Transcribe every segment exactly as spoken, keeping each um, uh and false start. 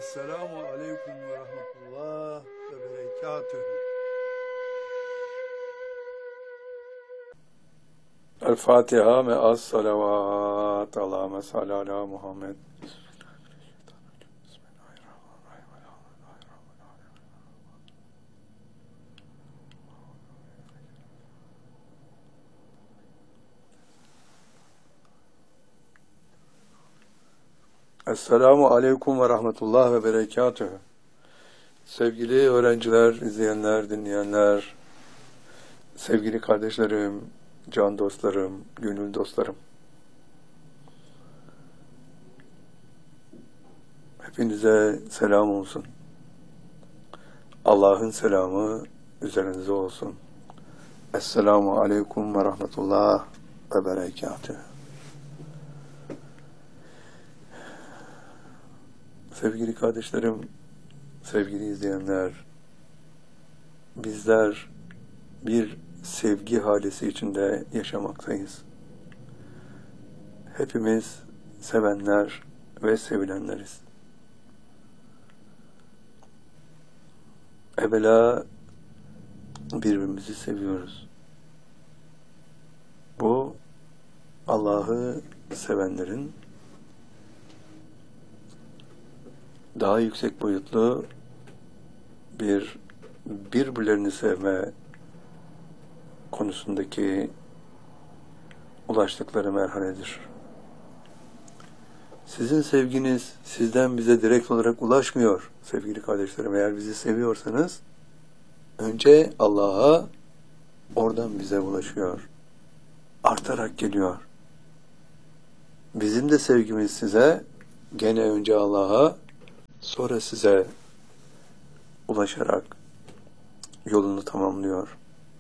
Esselamu aleyküm ve rahmetullah ve berekatühü. El Fatiha ve az salavat. Allahümme salli ala Muhammed. Esselamu aleyküm ve rahmetullah ve berekatühü. Sevgili öğrenciler, izleyenler, dinleyenler, sevgili kardeşlerim, can dostlarım, gönül dostlarım. Hepinize selam olsun. Allah'ın selamı üzerinize olsun. Esselamu aleyküm ve rahmetullah ve berekatühü. Sevgili kardeşlerim, sevgili izleyenler, bizler bir sevgi halisi içinde yaşamaktayız. Hepimiz sevenler ve sevilenleriz. Evvela birbirimizi seviyoruz. Bu Allah'ı sevenlerin daha yüksek boyutlu bir birbirlerini sevme konusundaki ulaştıkları merhaledir. Sizin sevginiz sizden bize direkt olarak ulaşmıyor sevgili kardeşlerim. Eğer bizi seviyorsanız önce Allah'a, oradan bize ulaşıyor. Artarak geliyor. Bizim de sevgimiz size gene önce Allah'a, sonra size ulaşarak yolunu tamamlıyor.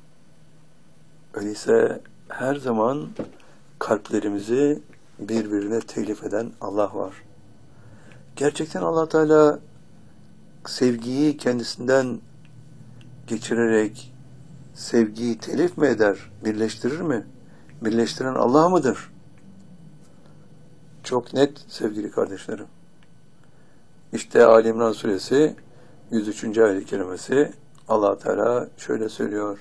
Öyleyse her zaman kalplerimizi birbirine telif eden Allah var. Gerçekten Allah Teala sevgiyi kendisinden geçirerek sevgiyi telif mi eder, birleştirir mi? Birleştiren Allah mıdır? Çok net sevgili kardeşlerim. İşte Ali İmran suresi yüz üçüncü ayet-i kerimesi, Allah Teala şöyle söylüyor.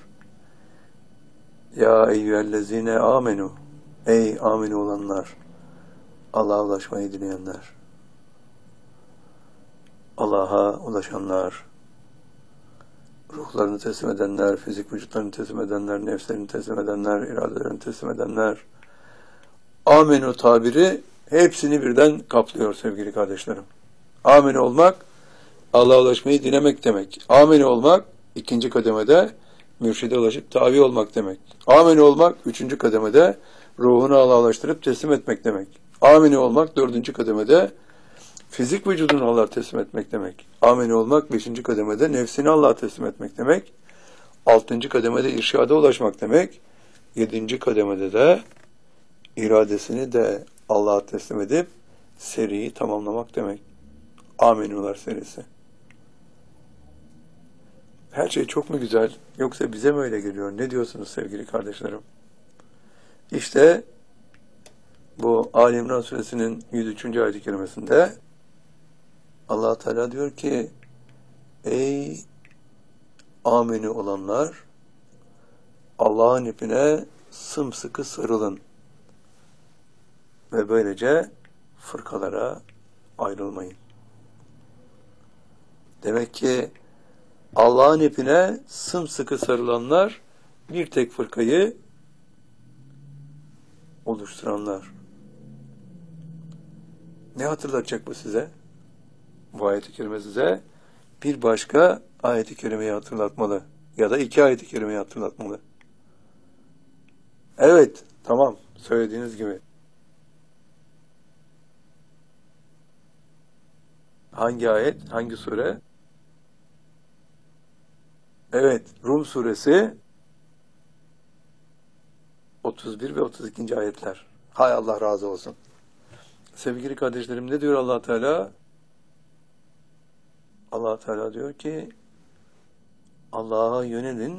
Ya eyyühellezine amenu, ey amin olanlar, Allah'a ulaşmayı dileyenler, Allah'a ulaşanlar, ruhlarını teslim edenler, fizik vücutlarını teslim edenler, nefslerini teslim edenler, iradelerini teslim edenler, amenu tabiri hepsini birden kaplıyor sevgili kardeşlerim. Amin olmak, Allah'a ulaşmayı dilemek demek. Amin olmak, ikinci kademede mürşide ulaşıp tabi olmak demek. Amin olmak, üçüncü kademede ruhunu Allah'a ulaştırıp teslim etmek demek. Amin olmak, dördüncü kademede fizik vücudunu Allah'a teslim etmek demek. Amin olmak, beşinci kademede nefsini Allah'a teslim etmek demek. Altıncı kademede irşada ulaşmak demek. Yedinci kademede de iradesini de Allah'a teslim edip seriyi tamamlamak demek. Aminular serisi. Her şey çok mu güzel, yoksa bize mi öyle geliyor? Ne diyorsunuz sevgili kardeşlerim? İşte bu Ali İmran suresinin yüz üçüncü ayet-i kerimesinde Allah Teala diyor ki, ey amini olanlar, Allah'ın ipine sımsıkı sarılın ve böylece fırkalara ayrılmayın. Demek ki Allah'ın ipine sımsıkı sarılanlar bir tek fırkayı oluşturanlar. Ne hatırlatacak bu size? Bu ayet-i kerime size bir başka ayet-i kerimeyi hatırlatmalı. Ya da iki ayet-i kerimeyi hatırlatmalı. Evet, tamam, söylediğiniz gibi. Hangi ayet, hangi sure? Evet, Rum suresi otuz bir ve otuz ikinci ayetler. Hay Allah razı olsun. Sevgili kardeşlerim, ne diyor Allah Teala? Allah Teala diyor ki, Allah'a yönelin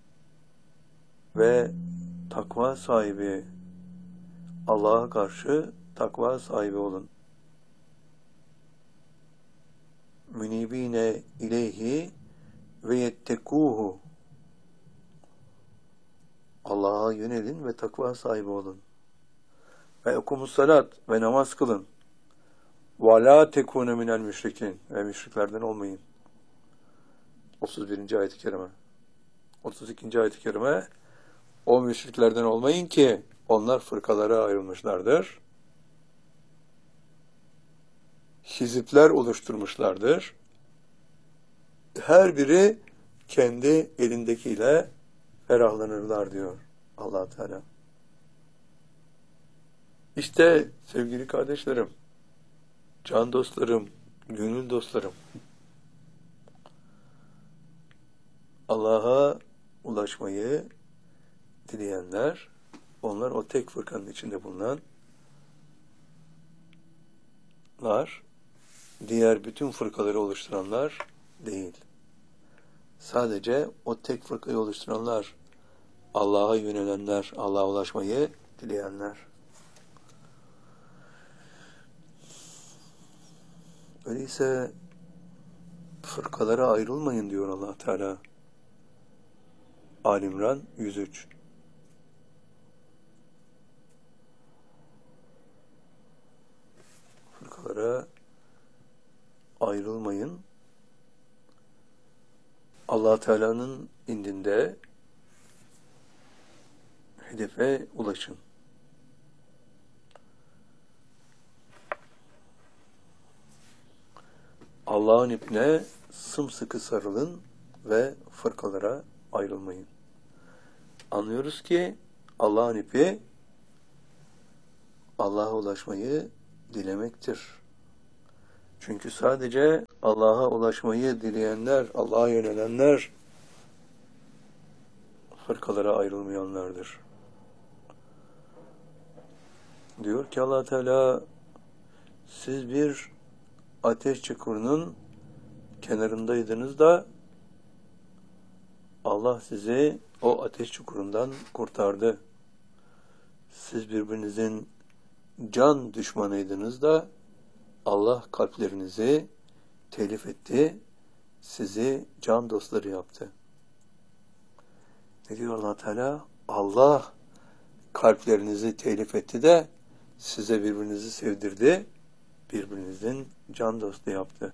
ve takva sahibi, Allah'a karşı takva sahibi olun. münibine ileyhi ve yettekuhu. Allah'a yönelin ve takva sahibi olun. Ve okumus salat ve namaz kılın. Ve la tekunu minel müşrikin ve müşriklerden olmayın. otuz birinci ayet-i kerime. otuz ikinci ayet-i kerime, o müşriklerden olmayın ki onlar fırkalara ayrılmışlardır. Hizipler oluşturmuşlardır. Her biri kendi elindekiyle ferahlanırlar diyor Allah Teala. İşte sevgili kardeşlerim, can dostlarım, gönül dostlarım, Allah'a ulaşmayı dileyenler, onlar o tek fırkanın içinde bulunanlar, diğer bütün fırkaları oluşturanlar değil. Sadece o tek fırkayı oluşturanlar, Allah'a yönelenler, Allah'a ulaşmayı dileyenler. Öyleyse fırkalara ayrılmayın diyor Allah Teala. Ali İmran yüz üç. Fırkalara ayrılmayın. Allah Teala'nın indinde hedefe ulaşın. Allah'ın ipine sımsıkı sarılın ve fırkalara ayrılmayın. Anlıyoruz ki Allah'ın ipi Allah'a ulaşmayı dilemektir. Çünkü sadece Allah'a ulaşmayı dileyenler, Allah'a yönelenler fırkalara ayrılmayanlardır. Diyor ki Allah Teala, siz bir ateş çukurunun kenarındaydınız da Allah sizi o ateş çukurundan kurtardı. Siz birbirinizin can düşmanıydınız da Allah kalplerinizi telif etti, sizi can dostları yaptı. Ne diyor Allah Teala? Allah kalplerinizi telif etti de size birbirinizi sevdirdi, birbirinizin can dostu yaptı.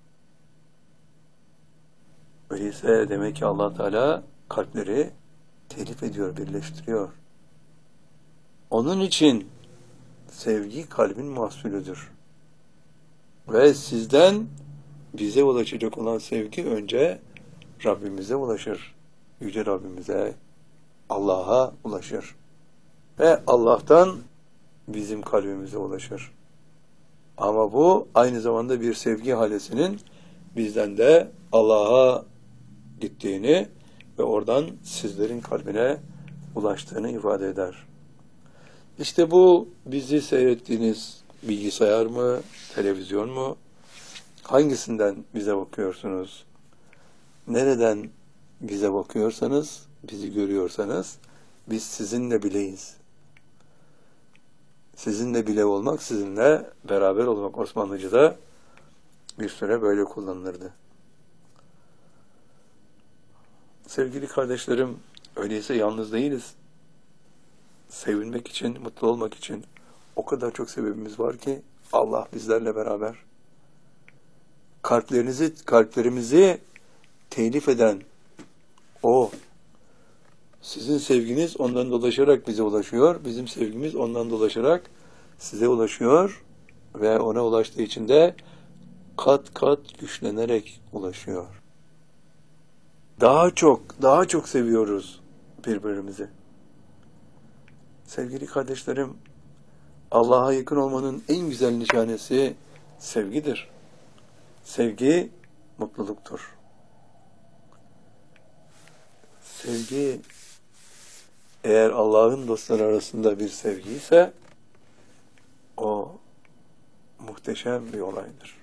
Öyleyse demek ki Allah Teala kalpleri telif ediyor, birleştiriyor. Onun için sevgi kalbin mahsulüdür. Ve sizden bize ulaşacak olan sevgi önce Rabbimize ulaşır. Yüce Rabbimize, Allah'a ulaşır. Ve Allah'tan bizim kalbimize ulaşır. Ama bu aynı zamanda bir sevgi halesinin bizden de Allah'a gittiğini ve oradan sizlerin kalbine ulaştığını ifade eder. İşte bu bizi seyrettiğiniz bilgisayar mı, televizyon mu? Hangisinden bize bakıyorsunuz? Nereden bize bakıyorsanız, bizi görüyorsanız biz sizinle bileyiz. Sizinle bile olmak, sizinle beraber olmak Osmanlıca'da bir süre böyle kullanılırdı. Sevgili kardeşlerim, öyleyse yalnız değiliz. Sevinmek için, mutlu olmak için o kadar çok sebebimiz var ki Allah bizlerle beraber. Kalplerinizi, kalplerimizi telif eden O. Sizin sevginiz ondan dolaşarak bize ulaşıyor. Bizim sevgimiz ondan dolaşarak size ulaşıyor. Ve ona ulaştığı için de kat kat güçlenerek ulaşıyor. Daha çok, daha çok seviyoruz birbirimizi. Sevgili kardeşlerim, Allah'a yakın olmanın en güzel nişanesi sevgidir. Sevgi mutluluktur. Sevgi, eğer Allah'ın dostları arasında bir sevgi ise, o muhteşem bir olaydır.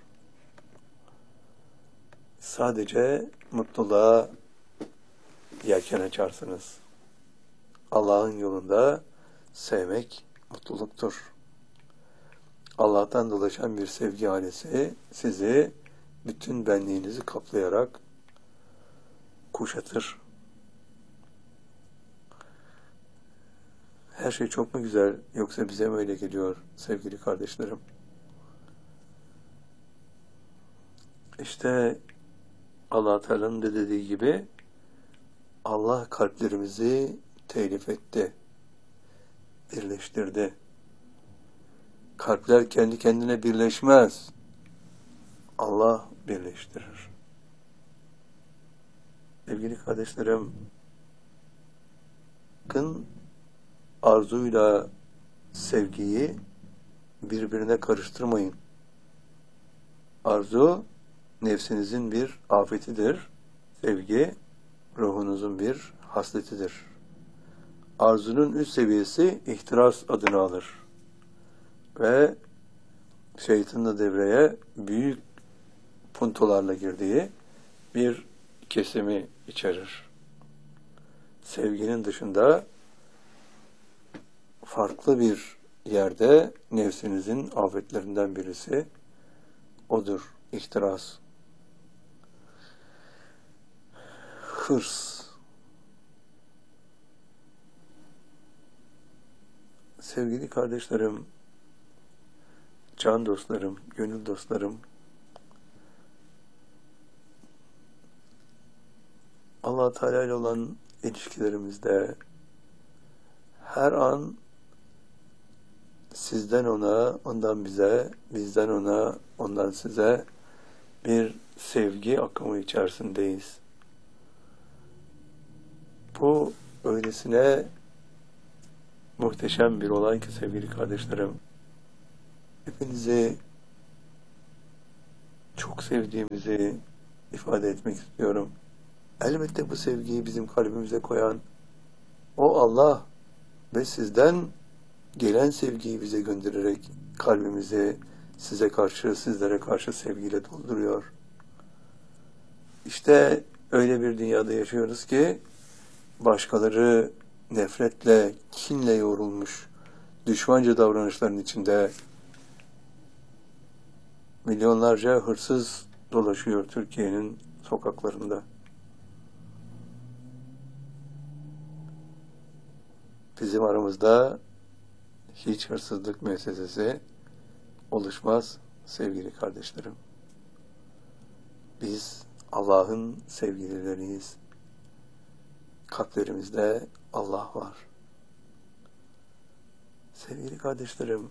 Sadece mutluluğa yelken açarsınız. Allah'ın yolunda sevmek mutluluktur. Allah'tan dolaşan bir sevgi ailesi sizi bütün benliğinizi kaplayarak kuşatır. Her şey çok mu güzel, yoksa bize mi öyle geliyor sevgili kardeşlerim? İşte Allah Teala'nın da dediği gibi Allah kalplerimizi telif etti, birleştirdi. Kalpler kendi kendine birleşmez. Allah birleştirir. Sevgili kardeşlerim, sakın arzuyla sevgiyi birbirine karıştırmayın. Arzu nefsinizin bir afetidir. Sevgi ruhunuzun bir hasletidir. Arzunun üst seviyesi ihtiras adını alır. Ve şeytanın da devreye büyük puntolarla girdiği bir kesimi içerir. Sevginin dışında farklı bir yerde nefsinizin afetlerinden birisi odur, ihtiras. Hırs. Sevgili kardeşlerim, can dostlarım, gönül dostlarım, Allah Teala ile olan ilişkilerimizde her an sizden ona, ondan bize, bizden ona, ondan size bir sevgi akımı içerisindeyiz. Bu öylesine muhteşem bir olay ki sevgili kardeşlerim, hepinizi çok sevdiğimizi ifade etmek istiyorum. Elbette bu sevgiyi bizim kalbimize koyan o Allah ve sizden gelen sevgiyi bize göndererek kalbimizi size karşı, sizlere karşı sevgiyle dolduruyor. İşte öyle bir dünyada yaşıyoruz ki başkaları nefretle, kinle yoğrulmuş, düşmanca davranışların içinde milyonlarca hırsız dolaşıyor Türkiye'nin sokaklarında. Bizim aramızda hiç hırsızlık müessesesi oluşmaz sevgili kardeşlerim. Biz Allah'ın sevgilileriyiz. Kalplerimizde Allah var. Sevgili kardeşlerim,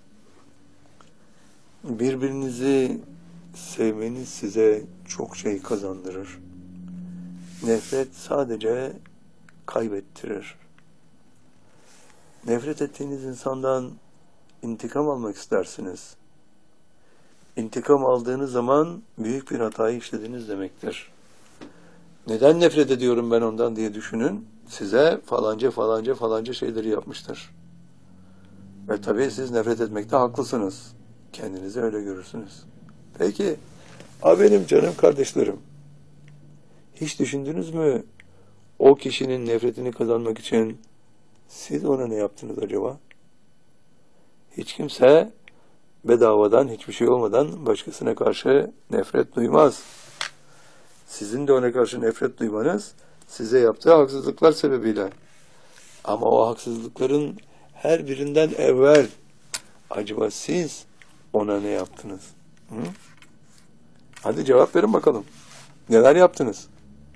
birbirinizi sevmeniz size çok şey kazandırır. Nefret sadece kaybettirir. Nefret ettiğiniz insandan intikam almak istersiniz. İntikam aldığınız zaman büyük bir hatayı işlediniz demektir. Neden nefret ediyorum ben ondan diye düşünün. Size falanca falanca falanca şeyleri yapmıştır. Ve tabii siz nefret etmekte haklısınız. Kendinizi öyle görürsünüz. Peki, a benim canım kardeşlerim, hiç düşündünüz mü o kişinin nefretini kazanmak için siz ona ne yaptınız acaba? Hiç kimse bedavadan, hiçbir şey olmadan başkasına karşı nefret duymaz. Sizin de ona karşı nefret duymanız size yaptığı haksızlıklar sebebiyle. Ama o haksızlıkların her birinden evvel acaba siz ona ne yaptınız? Hı? Hadi cevap verin bakalım. Neler yaptınız?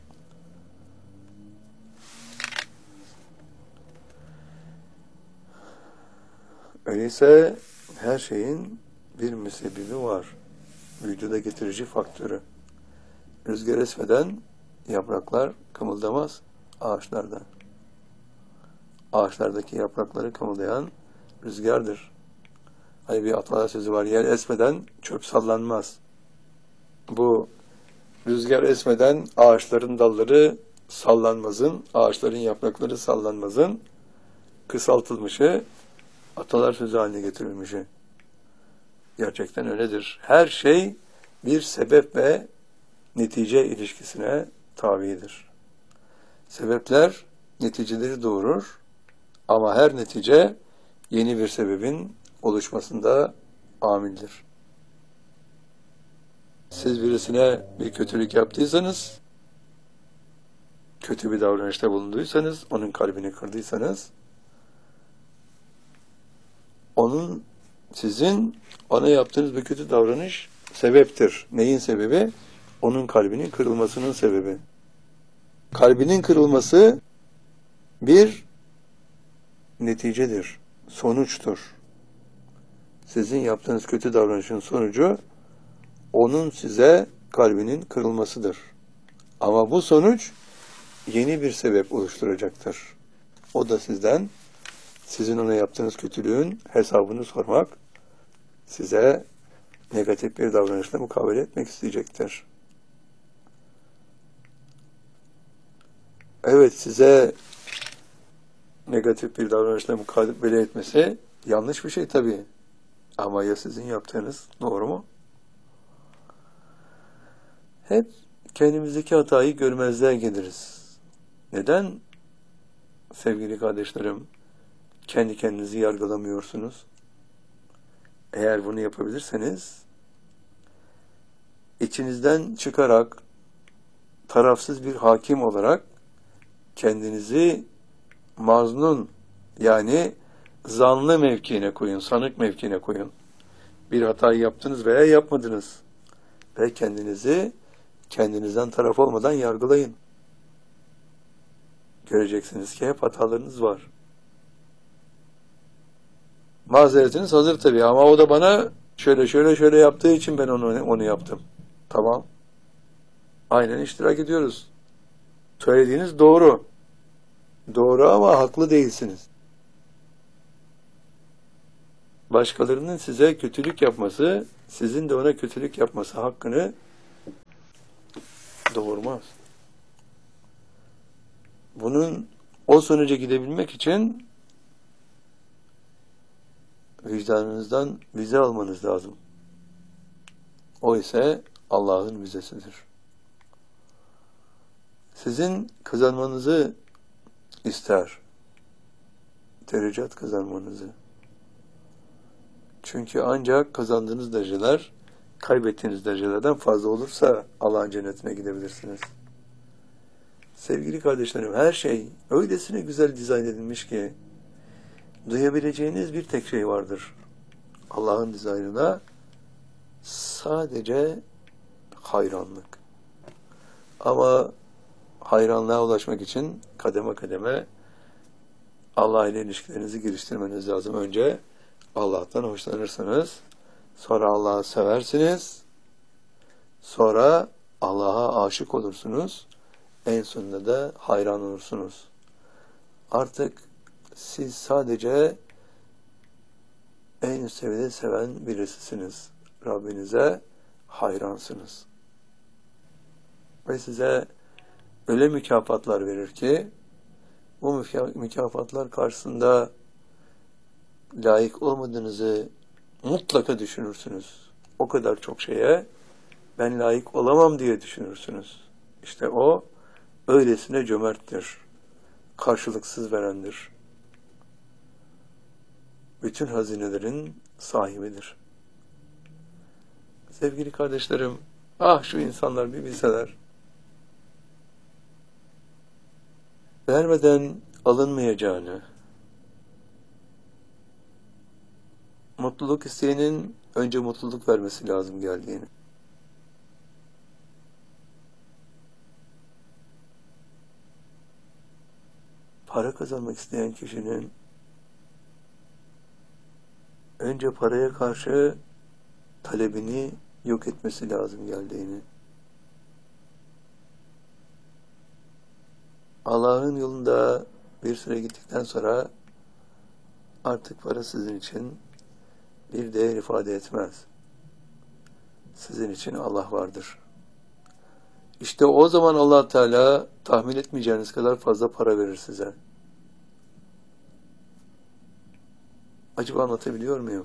Öyleyse her şeyin bir müsebbibi var. Vücuda getirici faktörü. Rüzgar esmeden yapraklar kımıldamaz ağaçlarda. Ağaçlardaki yaprakları kımıldayan rüzgardır. Hani bir atlara sözü var, yer esmeden çöp sallanmaz. Bu rüzgar esmeden ağaçların dalları sallanmazın, ağaçların yaprakları sallanmazın kısaltılmışı, atalar sözü haline getirilmişi. Gerçekten öyledir. Her şey bir sebep ve netice ilişkisine tabidir. Sebepler neticeleri doğurur ama her netice yeni bir sebebin oluşmasında amildir. Siz birisine bir kötülük yaptıysanız, kötü bir davranışta bulunduysanız, onun kalbini kırdıysanız, onun, sizin ona yaptığınız bir kötü davranış sebeptir. Neyin sebebi? Onun kalbinin kırılmasının sebebi. Kalbinin kırılması bir neticedir, sonuçtur. Sizin yaptığınız kötü davranışın sonucu, onun size kalbinin kırılmasıdır. Ama bu sonuç yeni bir sebep oluşturacaktır. O da sizden, sizin ona yaptığınız kötülüğün hesabını sormak, size negatif bir davranışla mukabele etmek isteyecektir. Evet, size negatif bir davranışla mukabele etmesi yanlış bir şey tabii. Ama ya sizin yaptığınız doğru mu? Hep kendimizdeki hatayı görmezden geliriz. Neden sevgili kardeşlerim kendi kendinizi yargılamıyorsunuz? Eğer bunu yapabilirseniz içinizden çıkarak tarafsız bir hakim olarak kendinizi maznun, yani zanlı mevkiine koyun, sanık mevkiine koyun. Bir hatayı yaptınız veya yapmadınız. Ve kendinizi kendinizden taraf olmadan yargılayın. Göreceksiniz ki hep hatalarınız var. Mazeretiniz hazır tabii ama o da bana şöyle şöyle şöyle yaptığı için ben onu onu yaptım. Tamam. Aynen iştirak ediyoruz. Söylediğiniz doğru. Doğru ama haklı değilsiniz. Başkalarının size kötülük yapması, sizin de ona kötülük yapması hakkını doğurmaz. Bunun o sonuca gidebilmek için vicdanınızdan vize almanız lazım. O ise Allah'ın vizesidir. Sizin kazanmanızı ister. Derecat kazanmanızı. Çünkü ancak kazandığınız dereceler kaybettiğiniz derecelerden fazla olursa Allah'ın cennetine gidebilirsiniz. Sevgili kardeşlerim, her şey öylesine güzel dizayn edilmiş ki duyabileceğiniz bir tek şey vardır. Allah'ın dizaynına sadece hayranlık. Ama hayranlığa ulaşmak için kademe kademe Allah ile ilişkilerinizi geliştirmeniz lazım. Önce Allah'tan hoşlanırsınız. Sonra Allah'ı seversiniz. Sonra Allah'a aşık olursunuz. En sonunda da hayran olursunuz. Artık siz sadece en sevdiğini seven birisisiniz. Rabbinize hayransınız. Ve size öyle mükafatlar verir ki bu mükafatlar karşısında layık olmadığınızı mutlaka düşünürsünüz. O kadar çok şeye ben layık olamam diye düşünürsünüz. İşte o öylesine cömerttir. Karşılıksız verendir. Bütün hazinelerin sahibidir. Sevgili kardeşlerim, ah şu insanlar bir bilseler. Vermeden alınmayacağını, mutluluk isteyenin önce mutluluk vermesi lazım geldiğini, para kazanmak isteyen kişinin önce paraya karşı talebini yok etmesi lazım geldiğini, Allah'ın yolunda bir süre gittikten sonra artık para sizin için bir değer ifade etmez. Sizin için Allah vardır. İşte o zaman Allah Teala tahmin etmeyeceğiniz kadar fazla para verir size. Acaba anlatabiliyor muyum?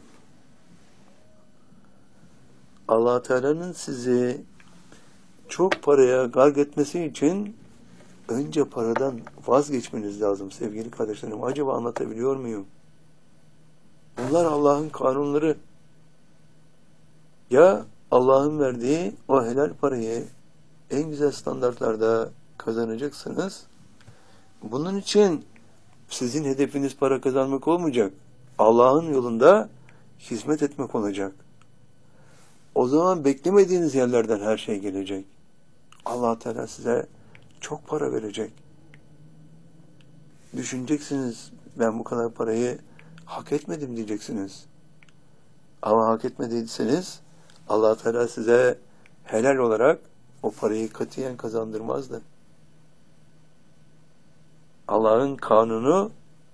Allah Teala'nın sizi çok paraya gark etmesi için önce paradan vazgeçmeniz lazım sevgili kardeşlerim. Acaba anlatabiliyor muyum? Bunlar Allah'ın kanunları. Ya Allah'ın verdiği o helal parayı en güzel standartlarda kazanacaksınız. Bunun için sizin hedefiniz para kazanmak olmayacak. Allah'ın yolunda hizmet etmek olacak. O zaman beklemediğiniz yerlerden her şey gelecek. Allah Teala size çok para verecek. Düşüneceksiniz, ben bu kadar parayı hak etmedim diyeceksiniz. Ama hak etmediyseniz Allah Teala size helal olarak o parayı katiyen kazandırmazdı. Allah'ın kanunu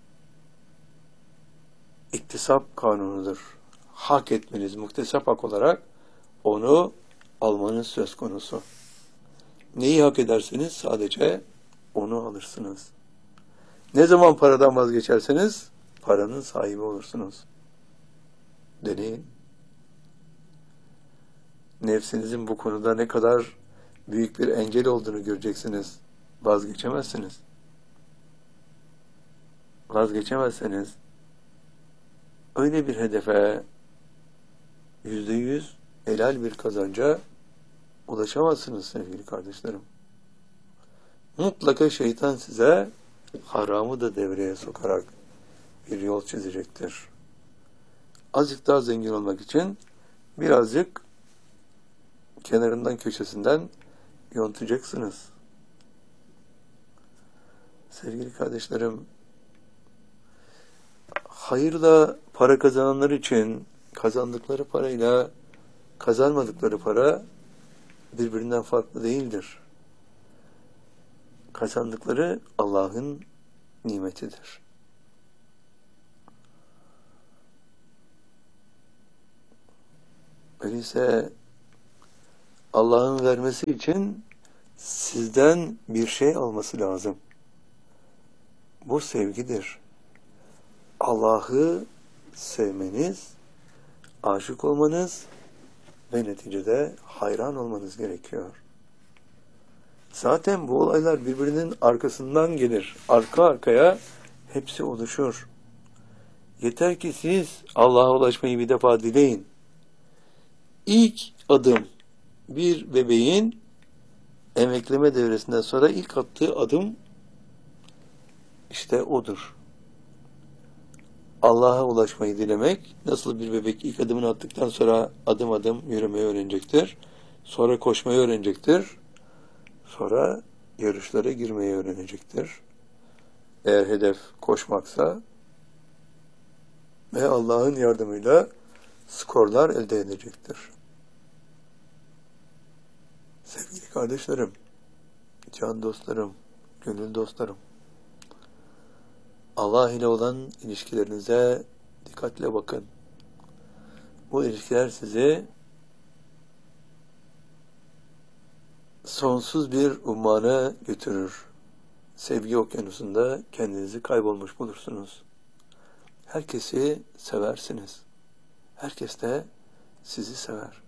iktisap kanunudur. Hak etmeniz, muktesap hak olarak onu almanız söz konusu. Neyi hak ederseniz sadece onu alırsınız. Ne zaman paradan vazgeçerseniz paranın sahibi olursunuz. Deneyin. Nefsinizin bu konuda ne kadar büyük bir engel olduğunu göreceksiniz. Vazgeçemezsiniz. Vazgeçemezseniz öyle bir hedefe yüzde yüz helal bir kazanca ulaşamazsınız sevgili kardeşlerim. Mutlaka şeytan size haramı da devreye sokarak bir yol çizecektir. Azıcık daha zengin olmak için birazcık kenarından köşesinden yontacaksınız. Sevgili kardeşlerim, hayırla para kazananlar için kazandıkları parayla kazanmadıkları para birbirinden farklı değildir. Kazandıkları Allah'ın nimetidir. Öyleyse Allah'ın vermesi için sizden bir şey alması lazım. Bu sevgidir. Allah'ı sevmeniz, aşık olmanız ve neticede hayran olmanız gerekiyor. Zaten bu olaylar birbirinin arkasından gelir. Arka arkaya hepsi oluşur. Yeter ki siz Allah'a ulaşmayı bir defa dileyin. İlk adım bir bebeğin emekleme devresinden sonra ilk attığı adım işte odur. Allah'a ulaşmayı dilemek, nasıl bir bebek ilk adımını attıktan sonra adım adım yürümeyi öğrenecektir. Sonra koşmayı öğrenecektir. Sonra yarışlara girmeyi öğrenecektir. Eğer hedef koşmaksa ve Allah'ın yardımıyla skorlar elde edecektir. Sevgili kardeşlerim, can dostlarım, gönül dostlarım, Allah ile olan ilişkilerinize dikkatle bakın. Bu ilişkiler sizi sonsuz bir ummana götürür. Sevgi okyanusunda kendinizi kaybolmuş bulursunuz. Herkesi seversiniz. Herkes de sizi sever.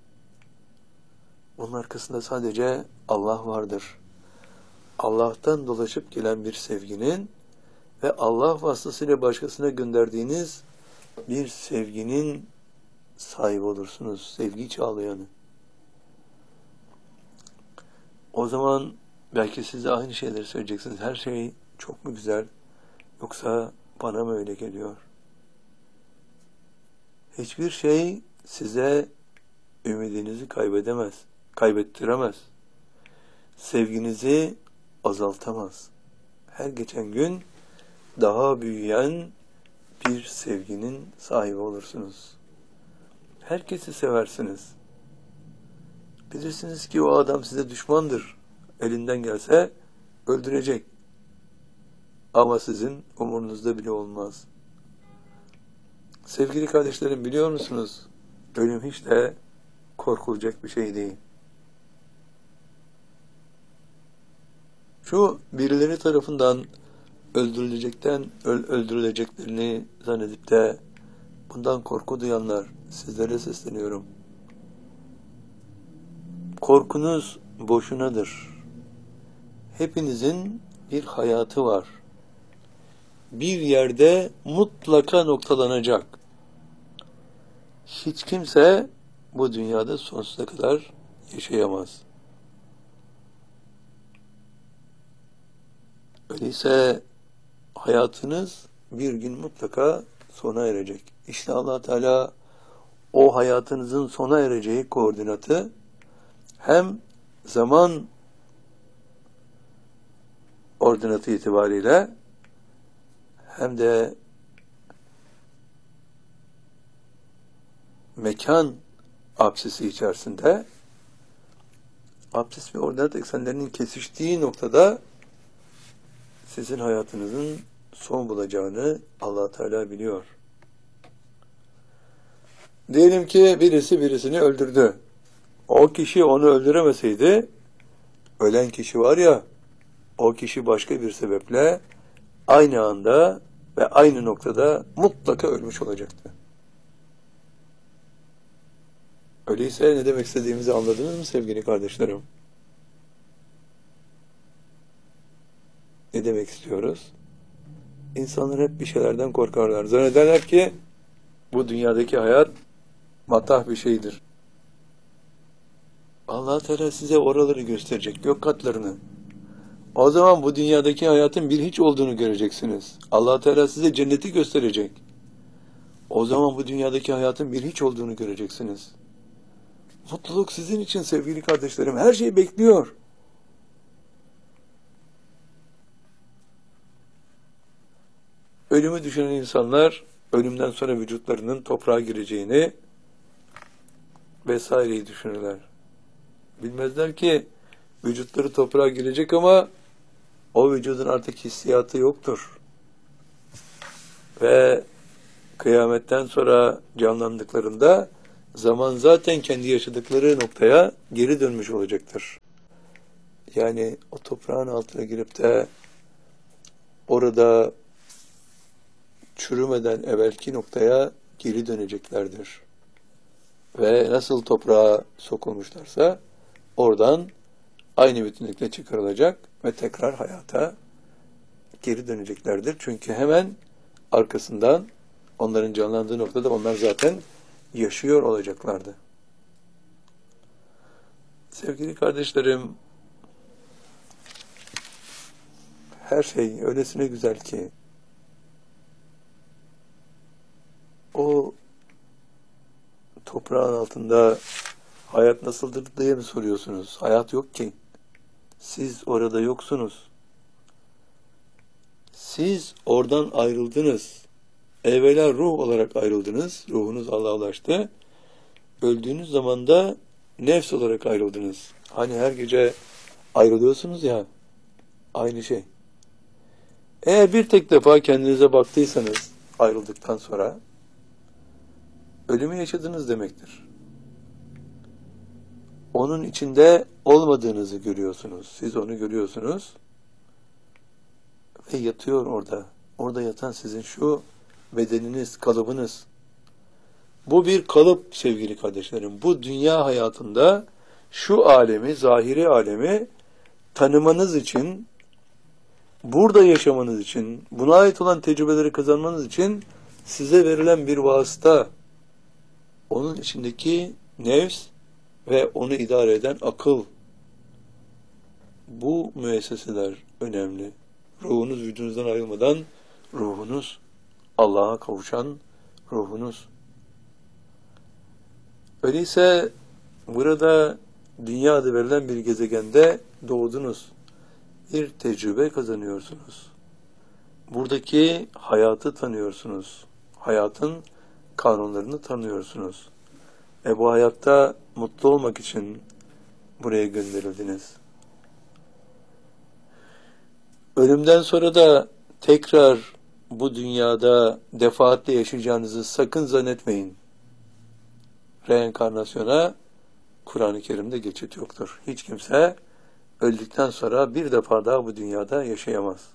Onun arkasında sadece Allah vardır. Allah'tan dolaşıp gelen bir sevginin ve Allah vasıtasıyla başkasına gönderdiğiniz bir sevginin sahibi olursunuz. Sevgi çağlayanı. O zaman belki siz de aynı şeyleri söyleyeceksiniz. Her şey çok mu güzel? Yoksa bana mı öyle geliyor? Hiçbir şey size ümidinizi kaybedemez, kaybettiremez. Sevginizi azaltamaz. Her geçen gün daha büyüyen bir sevginin sahibi olursunuz. Herkesi seversiniz. Bilirsiniz ki o adam size düşmandır. Elinden gelse öldürecek. Ama sizin umurunuzda bile olmaz. Sevgili kardeşlerim, biliyor musunuz? Ölüm hiç de korkulacak bir şey değil. Şu birileri tarafından öldürülecekten öldürüleceklerini zannedip de bundan korku duyanlar, sizlere sesleniyorum. Korkunuz boşunadır. Hepinizin bir hayatı var. Bir yerde mutlaka noktalanacak. Hiç kimse bu dünyada sonsuza kadar yaşayamaz. Öyleyse hayatınız bir gün mutlaka sona erecek. İşte Allah Teala o hayatınızın sona ereceği koordinatı hem zaman ordinatı itibariyle hem de mekan apsisi içerisinde apsis ve ordinat eksenlerinin kesiştiği noktada sizin hayatınızın son bulacağını Allah Teala biliyor. Diyelim ki birisi birisini öldürdü. O kişi onu öldüremeseydi, ölen kişi var ya, o kişi başka bir sebeple aynı anda ve aynı noktada mutlaka ölmüş olacaktı. Öyleyse ne demek istediğimizi anladınız mı sevgili kardeşlerim? Ne demek istiyoruz? İnsanlar hep bir şeylerden korkarlar. Zannederler ki bu dünyadaki hayat matah bir şeydir. Allah Teala size oraları gösterecek, gök katlarını. O zaman bu dünyadaki hayatın bir hiç olduğunu göreceksiniz. Allah Teala size cenneti gösterecek. O zaman bu dünyadaki hayatın bir hiç olduğunu göreceksiniz. Mutluluk sizin için sevgili kardeşlerim. Her şey bekliyor. Ölümü düşünen insanlar ölümden sonra vücutlarının toprağa gireceğini vesaireyi düşünürler. Bilmezler ki vücutları toprağa girecek ama o vücudun artık hissiyatı yoktur. Ve kıyametten sonra canlandıklarında zaman zaten kendi yaşadıkları noktaya geri dönmüş olacaktır. Yani o toprağın altına girip de orada çürümeden evvelki noktaya geri döneceklerdir. Ve nasıl toprağa sokulmuşlarsa oradan aynı bütünlükle çıkarılacak ve tekrar hayata geri döneceklerdir. Çünkü hemen arkasından onların canlandığı noktada onlar zaten yaşıyor olacaklardı. Sevgili kardeşlerim, her şey öylesine güzel ki o toprağın altında hayat nasıldır diye mi soruyorsunuz? Hayat yok ki. Siz orada yoksunuz. Siz oradan ayrıldınız. Evvela ruh olarak ayrıldınız. Ruhunuz Allah'a ulaştı. Öldüğünüz zaman da nefs olarak ayrıldınız. Hani her gece ayrılıyorsunuz ya, aynı şey. Eğer bir tek defa kendinize baktıysanız ayrıldıktan sonra ölümü yaşadınız demektir. Onun içinde olmadığınızı görüyorsunuz. Siz onu görüyorsunuz ve yatıyor orada. Orada yatan sizin şu bedeniniz, kalıbınız. Bu bir kalıp sevgili kardeşlerim. Bu dünya hayatında şu alemi, zahiri alemi tanımanız için, burada yaşamanız için, buna ait olan tecrübeleri kazanmanız için size verilen bir vasıta. Onun içindeki nefs ve onu idare eden akıl. Bu müesseseler önemli. Ruhunuz vücudunuzdan ayrılmadan ruhunuz Allah'a kavuşan ruhunuz. Öyleyse burada dünya adı verilen bir gezegende doğdunuz. Bir tecrübe kazanıyorsunuz. Buradaki hayatı tanıyorsunuz. Hayatın kanunlarını tanıyorsunuz. E bu hayatta mutlu olmak için buraya gönderildiniz. Ölümden sonra da tekrar bu dünyada defaatle yaşayacağınızı sakın zannetmeyin. Reenkarnasyona Kur'an-ı Kerim'de geçit yoktur. Hiç kimse öldükten sonra bir defa daha bu dünyada yaşayamaz.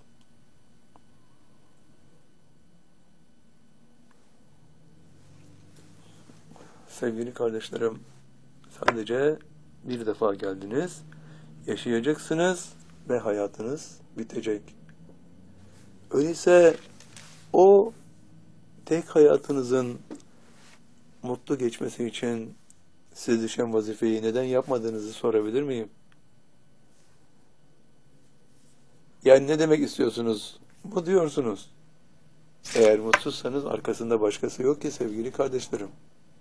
Sevgili kardeşlerim, sadece bir defa geldiniz, yaşayacaksınız ve hayatınız bitecek. Öyleyse o tek hayatınızın mutlu geçmesi için size düşen vazifeyi neden yapmadığınızı sorabilir miyim? Yani ne demek istiyorsunuz? Bu diyorsunuz. Eğer mutsuzsanız arkasında başkası yok ki sevgili kardeşlerim.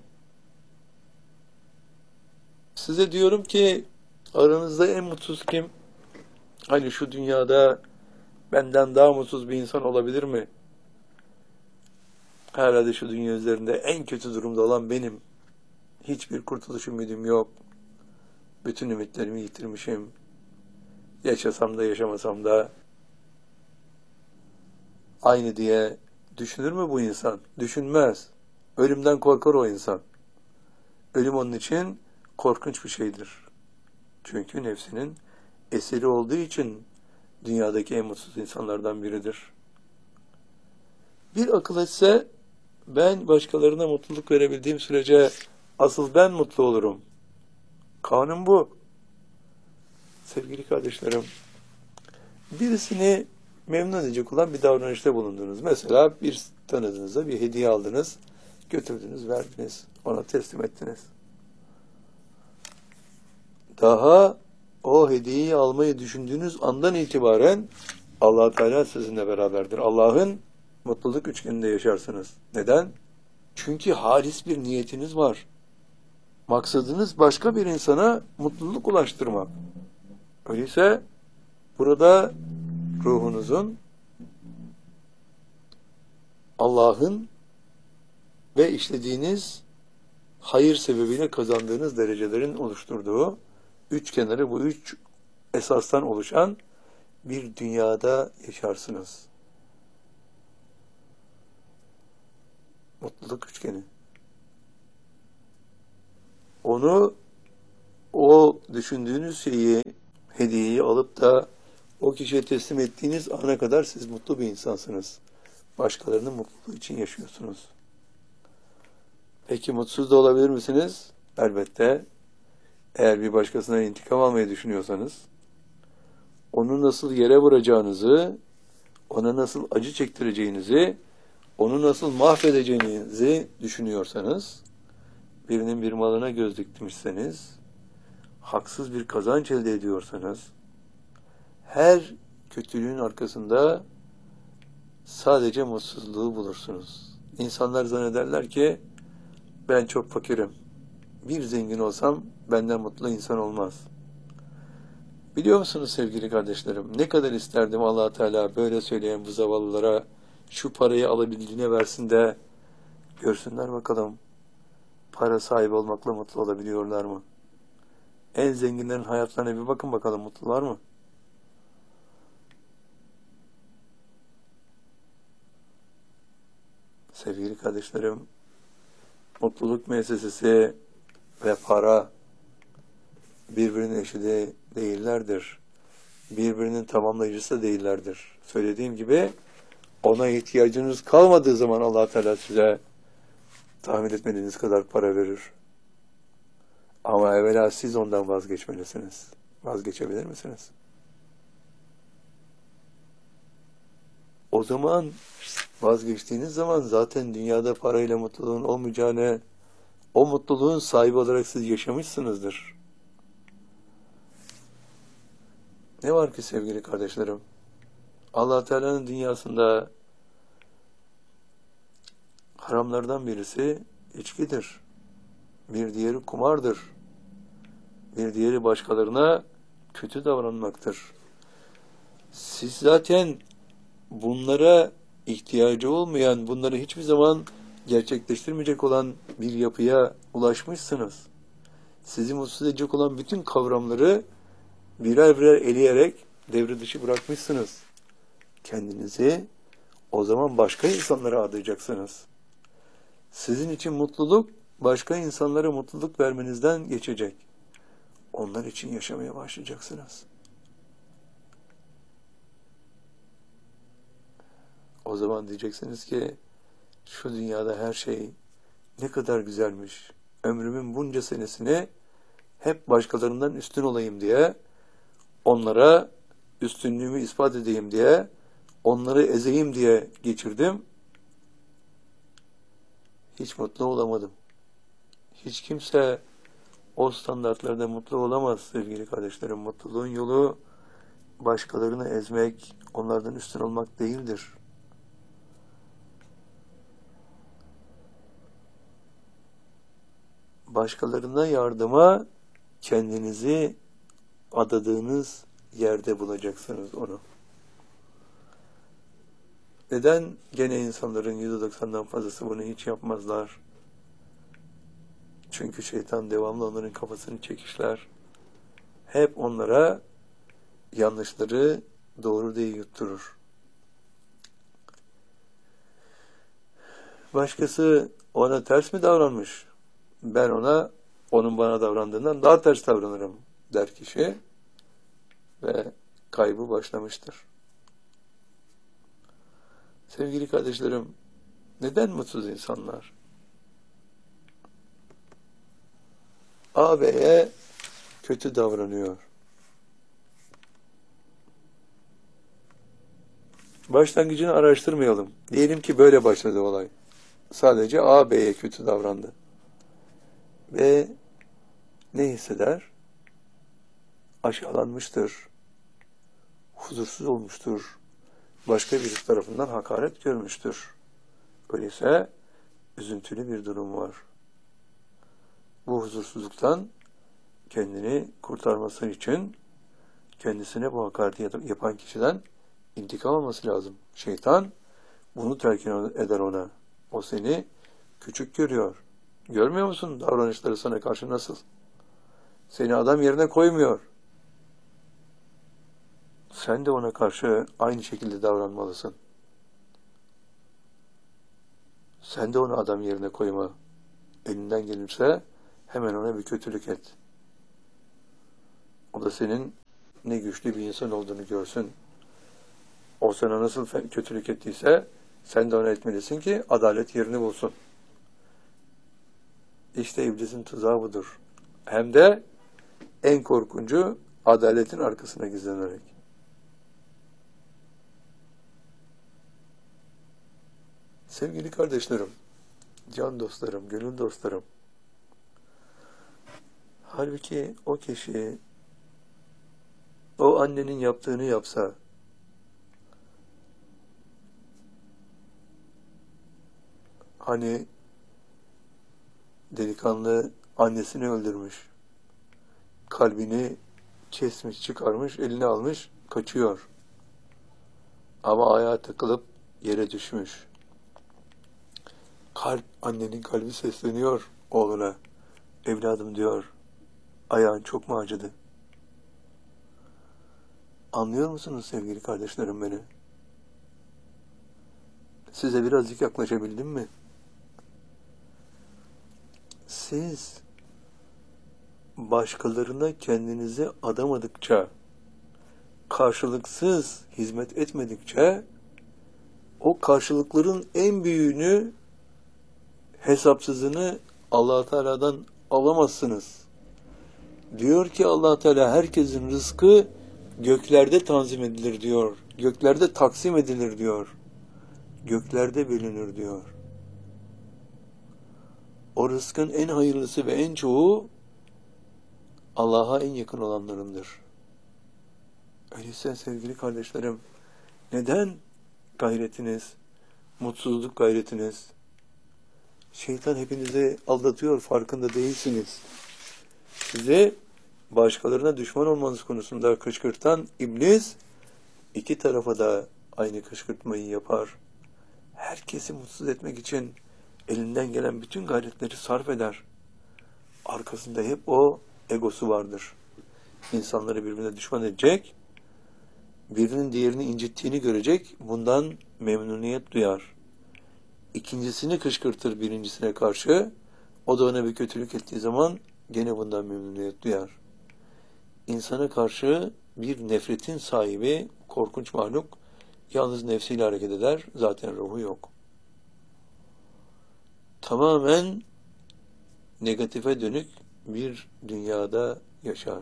Size diyorum ki aranızda en mutsuz kim? Hani şu dünyada benden daha mutsuz bir insan olabilir mi? Herhalde şu dünya üzerinde en kötü durumda olan benim. Hiçbir kurtuluş ümidim yok. Bütün ümitlerimi yitirmişim. Yaşasam da yaşamasam da aynı diye düşünür mü bu insan? Düşünmez. Ölümden korkar o insan. Ölüm onun için korkunç bir şeydir. Çünkü nefsinin esiri olduğu için dünyadaki en mutsuz insanlardan biridir. Bir akıl etse ben başkalarına mutluluk verebildiğim sürece asıl ben mutlu olurum. Kanun bu. Sevgili kardeşlerim, birisini memnun edecek olan bir davranışta bulundunuz. Mesela bir tanıdığınıza bir hediye aldınız, götürdünüz, verdiniz, ona teslim ettiniz. Daha o hediyeyi almayı düşündüğünüz andan itibaren Allah Teala sizinle beraberdir. Allah'ın mutluluk üçgeninde yaşarsınız. Neden? Çünkü halis bir niyetiniz var. Maksadınız başka bir insana mutluluk ulaştırmak. Öyleyse burada ruhunuzun Allah'ın ve işlediğiniz hayır sebebiyle kazandığınız derecelerin oluşturduğu üç kenarı, bu üç esastan oluşan bir dünyada yaşarsınız. Mutluluk üçgeni. Onu, o düşündüğünüz şeyi, hediyeyi alıp da o kişiye teslim ettiğiniz ana kadar siz mutlu bir insansınız. Başkalarının mutluluğu için yaşıyorsunuz. Peki mutsuz da olabilir misiniz? Elbette. Eğer bir başkasına intikam almayı düşünüyorsanız, onu nasıl yere vuracağınızı, ona nasıl acı çektireceğinizi, onu nasıl mahvedeceğinizi düşünüyorsanız, birinin bir malına göz dikmişseniz, haksız bir kazanç elde ediyorsanız, her kötülüğün arkasında sadece mutsuzluğu bulursunuz. İnsanlar zannederler ki ben çok fakirim. Bir zengin olsam benden mutlu insan olmaz. Biliyor musunuz sevgili kardeşlerim? Ne kadar isterdim Allah Teala böyle söyleyen bu zavallılara şu parayı alabildiğine versin de görsünler bakalım para sahibi olmakla mutlu olabiliyorlar mı? En zenginlerin hayatlarına bir bakın bakalım mutlular mı? Sevgili kardeşlerim, mutluluk müessesesi ve para birbirinin eşi de değillerdir. Birbirinin tamamlayıcısı da değillerdir. Söylediğim gibi ona ihtiyacınız kalmadığı zaman Allah Teala size tahmin etmediğiniz kadar para verir. Ama evvela siz ondan vazgeçmelisiniz. Vazgeçebilir misiniz? O zaman vazgeçtiğiniz zaman zaten dünyada parayla mutluluğun olmayacağını, o mutluluğun sahibi olarak siz yaşamışsınızdır. Ne var ki sevgili kardeşlerim? Allah Teala'nın dünyasında haramlardan birisi içkidir. Bir diğeri kumardır. Bir diğeri başkalarına kötü davranmaktır. Siz zaten bunlara ihtiyacı olmayan, bunları hiçbir zaman gerçekleştirmeyecek olan bir yapıya ulaşmışsınız. Sizi mutsuz edecek olan bütün kavramları birer birer eleyerek devre dışı bırakmışsınız. Kendinizi o zaman başka insanlara adayacaksınız. Sizin için mutluluk, başka insanlara mutluluk vermenizden geçecek. Onlar için yaşamaya başlayacaksınız. O zaman diyeceksiniz ki, şu dünyada her şey ne kadar güzelmiş. Ömrümün bunca senesini hep başkalarından üstün olayım diye, onlara üstünlüğümü ispat edeyim diye, onları ezeyim diye geçirdim. Hiç mutlu olamadım. Hiç kimse o standartlarda mutlu olamaz sevgili kardeşlerim. Mutluluğun yolu başkalarını ezmek, onlardan üstün olmak değildir. Başkalarına yardıma kendinizi adadığınız yerde bulacaksınız onu. Neden gene insanların yüzde doksandan fazlası bunu hiç yapmazlar? Çünkü şeytan devamlı onların kafasını çekişler. Hep onlara yanlışları doğru diye yutturur. Başkası ona ters mi davranmış? Ben ona, onun bana davrandığından daha ters davranırım der kişi ve kaybı başlamıştır. Sevgili kardeşlerim, neden mutsuz insanlar? Ağabeye kötü davranıyor. Başlangıcını araştırmayalım. Diyelim ki böyle başladı olay. Sadece ağabeye kötü davrandı. Ve ne hisseder? Aşağılanmıştır. Huzursuz olmuştur. Başka birisi tarafından hakaret görmüştür. Öyleyse üzüntülü bir durum var. Bu huzursuzluktan kendini kurtarması için kendisine bu hakareti yapan kişiden intikam alması lazım. Şeytan bunu telkin eder ona. O seni küçük görüyor. Görmüyor musun davranışları sana karşı nasıl? Seni adam yerine koymuyor. Sen de ona karşı aynı şekilde davranmalısın. Sen de onu adam yerine koyma. Elinden gelirse hemen ona bir kötülük et. O da senin ne güçlü bir insan olduğunu görsün. O sana nasıl kötülük ettiyse sen de ona etmelisin ki adalet yerini bulsun. İşte iblisin tuzağı budur. Hem de en korkuncu adaletin arkasına gizlenerek. Sevgili kardeşlerim, can dostlarım, gönül dostlarım, halbuki o kişi o annenin yaptığını yapsa, hani delikanlı annesini öldürmüş, kalbini kesmiş, çıkarmış, eline almış, kaçıyor. Ama ayağa takılıp yere düşmüş. Kalp, annenin kalbi sesleniyor oğluna. Evladım diyor, ayağın çok mu acıdı? Anlıyor musunuz sevgili kardeşlerim beni? Size birazcık yaklaşabildim mi? Siz başkalarına kendinizi adamadıkça, karşılıksız hizmet etmedikçe, o karşılıkların en büyüğünü, hesapsızını Allah Teala'dan alamazsınız. Diyor ki Allah Teala, herkesin rızkı göklerde tanzim edilir diyor. Göklerde taksim edilir diyor. Göklerde bölünür diyor. O rızkın en hayırlısı ve en çoğu Allah'a en yakın olanlarındır. Öyleyse sevgili kardeşlerim, neden gayretiniz, mutsuzluk gayretiniz? Şeytan hepinizi aldatıyor, farkında değilsiniz. Sizi başkalarına düşman olmanız konusunda kışkırtan iblis, iki tarafa da aynı kışkırtmayı yapar. Herkesi mutsuz etmek için elinden gelen bütün gayretleri sarf eder. Arkasında hep o egosu vardır. İnsanları birbirine düşman edecek, birinin diğerini incittiğini görecek, bundan memnuniyet duyar. İkincisini kışkırtır birincisine karşı, o da ona bir kötülük ettiği zaman gene bundan memnuniyet duyar. İnsana karşı bir nefretin sahibi, korkunç mahluk, yalnız nefsiyle hareket eder, zaten ruhu yok. Tamamen negatife dönük bir dünyada yaşar.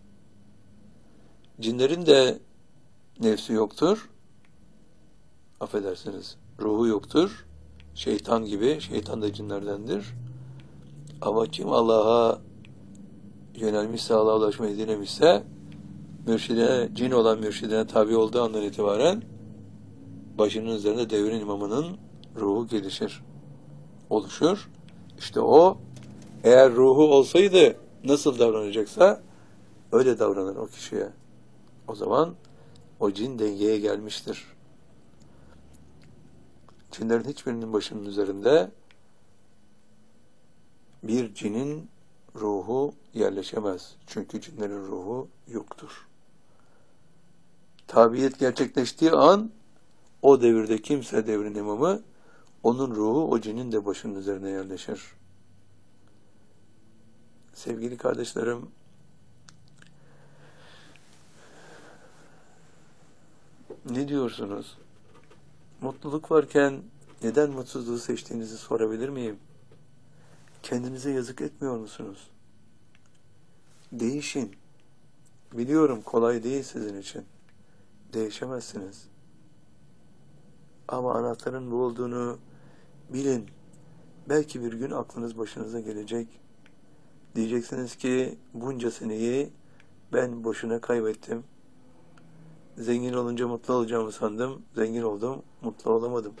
Cinlerin de nefsi yoktur, affedersiniz, ruhu yoktur. Şeytan gibi, şeytan da cinlerdendir. Ama kim Allah'a yönelmişse, Allah'a ulaşmayı dilemişse, mürşidine, cin olan mürşidine tabi olduğu andan itibaren başının üzerinde devrin imamının ruhu gelişir, oluşur. İşte o, eğer ruhu olsaydı nasıl davranacaksa öyle davranır o kişiye. O zaman o cin dengeye gelmiştir. Cinlerin hiçbirinin başının üzerinde bir cinin ruhu yerleşemez. Çünkü cinlerin ruhu yoktur. Tabiyet gerçekleştiği an o devirde kimse devrin imamı, onun ruhu o cinin de başının üzerine yerleşir. Sevgili kardeşlerim, ne diyorsunuz? Mutluluk varken neden mutsuzluğu seçtiğinizi sorabilir miyim? Kendinize yazık etmiyor musunuz? Değişin. Biliyorum kolay değil sizin için. Değişemezsiniz. Ama anahtarın bu olduğunu bilin. Belki bir gün aklınız başınıza gelecek. Diyeceksiniz ki bunca seneyi ben boşuna kaybettim. Zengin olunca mutlu olacağımı sandım. Zengin oldum, mutlu olamadım.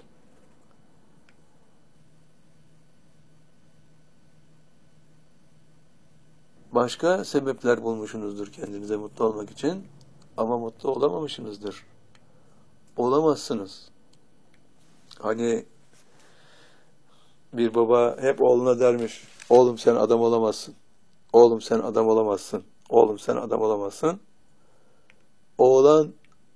Başka sebepler bulmuşsunuzdur kendinize mutlu olmak için ama mutlu olamamışsınızdır. Olamazsınız. Hani bir baba hep oğluna dermiş, oğlum sen adam olamazsın. Oğlum sen adam olamazsın. Oğlum sen adam olamazsın. Oğlan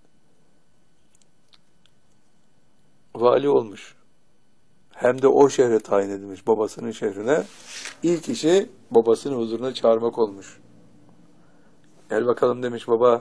vali olmuş. Hem de o şehre tayin edilmiş, babasının şehrine. İlk işi babasının huzuruna çağırmak olmuş. Gel bakalım demiş baba,